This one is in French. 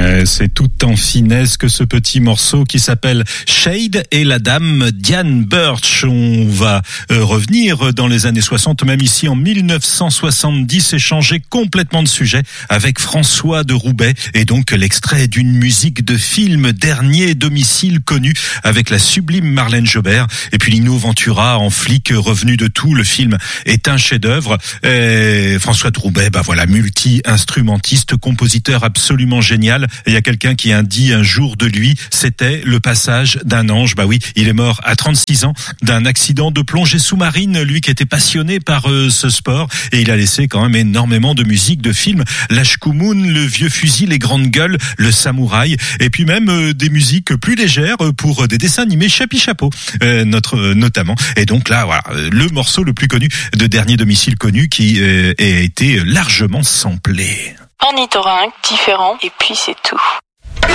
C'est tout en finesse que ce petit morceau qui s'appelle Shade et la dame Diane Birch. On va revenir dans les années 60, même ici en 1970, et changer complètement de sujet avec François de Roubaix et donc l'extrait d'une musique de film, Dernier domicile connu, avec la sublime Marlène Jobert et puis Lino Ventura en flic revenu de tout. Le film est un chef-d'œuvre. François de Roubaix, voilà, multi-instrumentiste, compositeur absolument génial. Il y a quelqu'un qui a dit un jour de lui, c'était le passage d'un ange. Oui, il est mort à 36 ans d'un accident de plongée sous-marine, lui qui était passionné par ce sport, et il a laissé quand même énormément de musique de films, L'Ashkumun, Le Vieux Fusil, Les Grandes Gueules, Le Samouraï, et puis même des musiques plus légères pour des dessins animés, Chapi Chapeau, notamment. Et donc là, voilà, le morceau le plus connu de Dernier domicile connu qui a été largement samplé. Ornithorynque, différent, et puis c'est tout.